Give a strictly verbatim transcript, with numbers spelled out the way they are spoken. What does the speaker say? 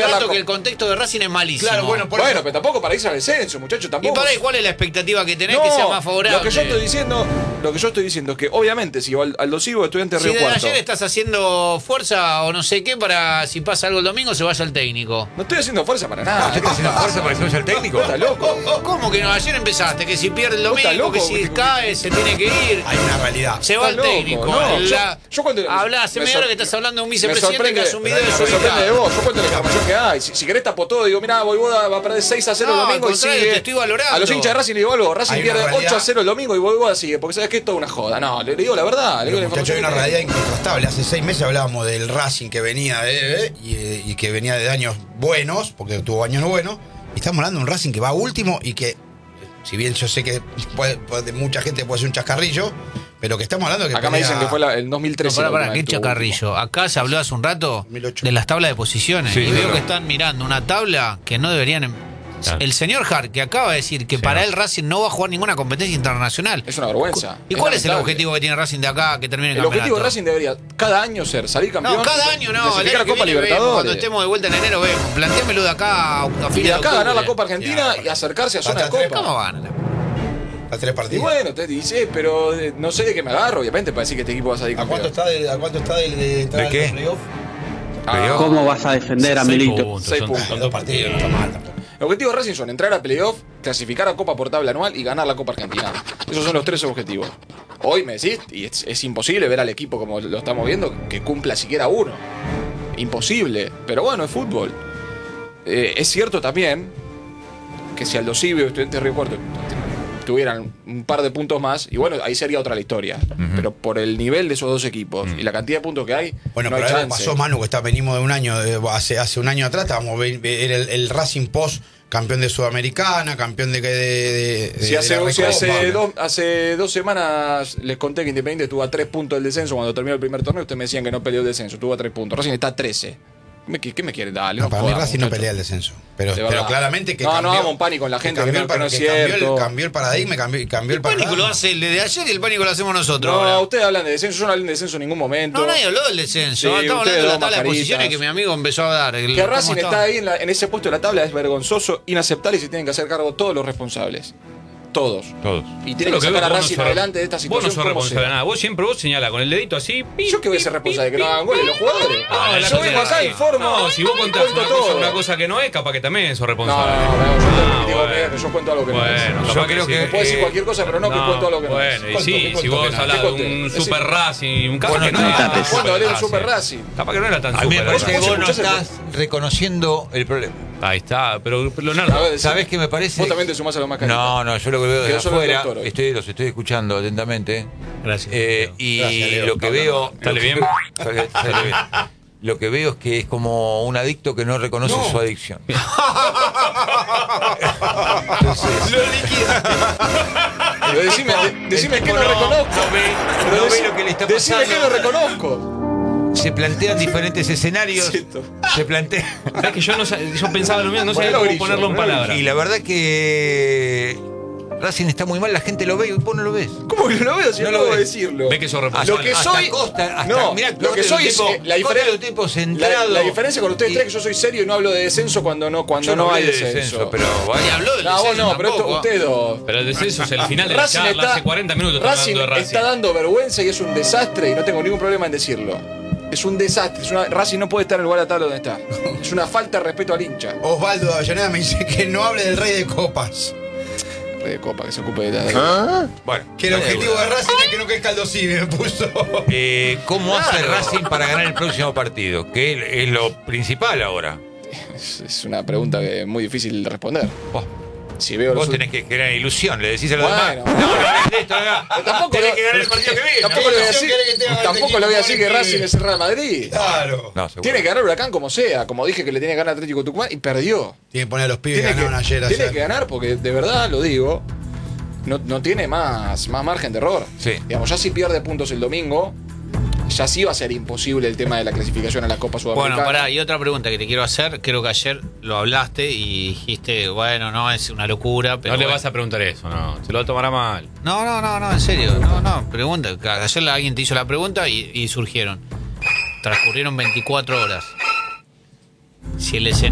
cambiar rato la... que el contexto de Racing es malísimo. Claro, bueno, por Bueno, eso- pero tampoco para irse al descenso, muchachos, ¿Y tampoco. para ahí cuál es la expectativa que tenés No, que sea más favorable? Lo que yo estoy diciendo, lo que yo estoy diciendo es que obviamente si Al- Aldo Civo, estudiante de Si Río desde Cuarto. ayer estás haciendo fuerza o no sé qué para si pasa algo el domingo se vaya el técnico. No estoy haciendo fuerza para nada. ¿Usted está haciendo fuerza para que se vaya el técnico? ¿Está loco? ¿Cómo que no? Ayer empezaste que si pierde el ¿Vos estás domingo, que loco? si cae se tiene que ir. Hay una realidad. Se va el Estás loco, técnico. no, yo- La- yo cuando- Hablá, hace me media hora sor- que estás hablando de un Me vicepresidente que sorprende, hace un video de me su sorprende de hija. vos. Yo cuento la información que hay. Si, si querés tapo todo, digo, mirá, Voivoda va a perder seis a cero No, el domingo al y contrario, sigue. te estoy valorando. A los hinchas de Racing le digo algo, Racing Hay una pierde realidad. ocho a cero el domingo y Voivoda sigue, porque sabes que es toda una joda. No, le, le digo la verdad. Le digo Pero, la muchachos, hay una información que realidad incontrastable. Hace seis meses hablábamos del Racing que venía de, y, y que venía de años buenos, porque tuvo años buenos. Y estamos hablando de un Racing que va último y que, si bien yo sé que puede, puede- mucha gente puede ser un chascarrillo, pero que estamos hablando de que Acá me pelea- dicen que fue la- el dos mil No, trece. pará, la pará, última qué vez que tuvo chacarrillo. Acá se habló hace un rato dos mil ocho. de las tablas de posiciones. Sí, y veo claro. que están mirando una tabla que no deberían. em- Claro. El señor Hart, que acaba de decir que Sí, para no. él Racing no va a jugar ninguna competencia internacional. Es una vergüenza. ¿Y Es cuál es el lamentable. objetivo que tiene Racing de acá que termine el, El objetivo de campeonato? Racing debería cada año ser salir campeón. No, cada año no. El clasificar año a que Copa viene vemos, Libertadores. cuando estemos de vuelta en enero vemos. Plantéamelo de acá a, a Y fines de de acá octubre. ganar la Copa Argentina Ya, y acercarse a hasta zona de tres- Copa. ¿Cómo van? A tres Y partidos. bueno, te dice, pero eh, no sé de qué me agarro, obviamente, para decir que este equipo va a salir ¿A campeón. cuánto está de, a cuánto está de, de entrar ¿De qué? al playoff? Ah, ¿Cómo vas a defender a Seis Milito? puntos, Seis son- puntos. Son dos partidos, no está mal tampoco. El objetivo de Racing son entrar a playoff, clasificar a Copa por tabla anual y ganar la Copa Argentina. Esos son los tres objetivos. Hoy me decís, y es, es imposible ver al equipo como lo estamos viendo, que cumpla siquiera uno. Imposible. Pero bueno, es fútbol. Eh, es cierto también que si Aldo Civi o Estudiantes de Río Cuarto tuvieran un par de puntos más, y bueno, ahí sería otra la historia. Pero por el nivel de esos dos equipos y la cantidad de puntos que hay, Bueno, no hay pero algo chance. pasó, Manu, que está, venimos de un año, de- hace, hace un año atrás, estábamos ve- ve- era el, el Racing Post, campeón de Sudamericana, campeón de, de, de, de- Si de hace, la si hace Recopa. dos, hace dos semanas les conté que Independiente estuvo a tres puntos del descenso cuando terminó el primer torneo, ustedes me decían que no peleó el descenso, estuvo a tres puntos. Racing está a trece. ¿Qué me, qué me quieren? Dale, No, no para mí jodas, Racing no muchacho. pelea el descenso. Pero, De pero verdad. claramente que No, no cambió, hagamos un pánico en la gente, que cambió, no- el- que no es cambió el- cierto. cambió el paradigma, cambió, cambió El el pánico lo panorama. hace el de ayer y el pánico lo hacemos nosotros. No, ahora. ustedes hablan de descenso, yo no hablé de descenso en ningún momento. No, nadie habló del descenso. Sí, Estamos ustedes hablando de la dos tabla de mascaritas. posiciones que mi amigo empezó a dar. El- Que ¿cómo Racing está ahí en, la- en ese puesto de la tabla es vergonzoso, inaceptable y se tienen que hacer cargo todos los responsables. Todos. Todos. Y tienen que sacar a Racing adelante de esta situación. Vos no sos como responsable de sea. nada. Vos siempre vos señalás con el dedito así. pi, ¿Yo qué voy a pi, ser responsable? pi, ¿Que no hagan goles los jugadores? Ah, la yo cosa vengo es acá, así. informo. No, si vos contás cuento una cosa, todo. una cosa que no es, capaz que también sos No, responsable. no, no, yo Ah, te digo bueno. que yo cuento algo que no es. Bueno, Yo capaz creo sí. que- Me puedes decir eh, cualquier cosa, pero no, que cuento algo que no es. Bueno, y ¿Cuánto- sí, qué si cuento vos que no? hablas ¿Qué de conté? un Decime. Super Racing, un capaz Bueno, que no no era tanto. tan ¿Cuándo super hablé de un Racing. Super Racing? Capaz que no era tan A mí me super parece que Racing. vos no escuchás el- estás reconociendo el problema. Ahí está, pero A Leonardo. ver, decime. ¿Sabés qué me parece? Vos también te sumás a los más No, no, yo lo que veo Que de no solo el afuera, doctor hoy. estoy, los estoy escuchando atentamente. Gracias. Eh, Leo. y Gracias, Leo. lo que veo. Sale bien. Sale- sale bien. Lo que veo es que es como un adicto que no reconoce No. su adicción. Lo liquida. Pero decime, de- decime El que tipo no no- reconozco. no ve- Pero no ve deci- lo que le está Decime que pasando. no reconozco. Se plantean diferentes escenarios. Siento. Se plantea. ¿Sabés que yo, no, sa- yo pensaba lo mismo, no sabía Ponelo cómo brillo, ponerlo en ponelo palabras? Y la verdad que Racing está muy mal, la gente lo ve y vos no lo ves. ¿Cómo que no lo veo si No no lo puedo ves. decirlo? Ve que sos Lo responsable. que Hasta soy. Costa, hasta, no, mirá, lo Costa que es un soy es. tipo- eh, La, Costa diferen- es un tipo la, centrado. la diferencia con ustedes Y- tres es que yo soy serio y no hablo de descenso cuando no, cuando Yo no, no hay hablé de descenso. pero Ni vaya. habló del No, vos descenso no, pero esto, tampoco. ustedes dos. Pero el descenso es el final de la Racing charla. está- Hace cuarenta minutos estamos Racing hablando de Racing. está dando vergüenza y es un desastre y no tengo ningún problema en decirlo. Es un desastre. Es una, Racing no puede estar en el lugar de tabla donde está. Es una falta de respeto al hincha. Osvaldo de Avellaneda me dice que no hable del Rey de Copas. Rey de Copa, que se ocupe de la. Bueno, Que el objetivo de Racing es que no crezca el Dosivi, me puso. eh, ¿cómo hace Claro. Racing para ganar el próximo partido? Que es lo principal ahora. Es, es una pregunta que es muy difícil de responder. Vos, Si veo vos los- tenés que crear ilusión, le decís a los Bueno. demás. No, no, no, esto, no, Pero tampoco tenés lo- que ganar el partido que viene. Tampoco le voy a decir, ¿Qué querés que te haga tampoco este le voy a equipo, decir que pobre Racing pibe? es el Real Madrid. Claro. No, seguro. Tiene que ganar Huracán como sea, como dije que le tiene que ganar Atlético Tucumán y perdió. Tiene que poner a los pibes que Tiene, ganaron que, ayer. tiene ayer. que ganar porque de verdad lo digo, no, no tiene más, más margen de error. Sí. Digamos, ya si pierde puntos el domingo, ya sí va a ser imposible el tema de la clasificación a la Copa Sudamericana. Bueno, pará, y otra pregunta que te quiero hacer. Creo que ayer lo hablaste y dijiste, bueno, no, es una locura, pero. No le bueno. vas a preguntar eso, no. Se lo va a tomar a mal. No, no, no, no, en serio. No, no, pregunta. Ayer alguien te hizo la pregunta y, y surgieron. Transcurrieron veinticuatro horas. Si el escenario